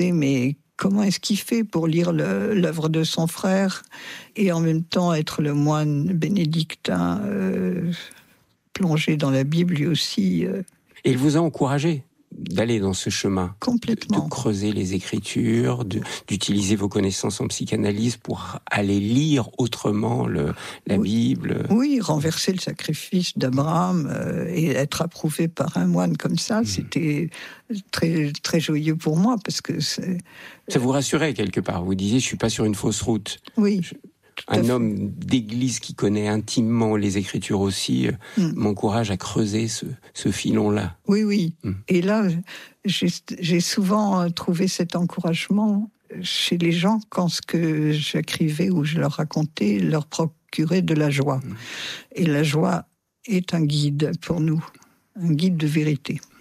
Mais comment est-ce qu'il fait pour lire l'œuvre de son frère et en même temps être le moine bénédictin plongé dans la Bible lui aussi Et il vous a encouragé d'aller dans ce chemin, complètement. De creuser les Écritures, d'utiliser vos connaissances en psychanalyse pour aller lire autrement la Bible. Oui, renverser le sacrifice d'Abraham et être approuvé par un moine comme ça, c'était très, très joyeux pour moi parce que ça vous rassurait quelque part. Vous disiez, je suis pas sur une fausse route. Oui. Un homme d'église qui connaît intimement les Écritures aussi m'encourage à creuser ce filon-là. Oui. Et là, j'ai souvent trouvé cet encouragement chez les gens quand ce que j'écrivais ou je leur racontais leur procurait de la joie. Et la joie est un guide pour nous, un guide de vérité.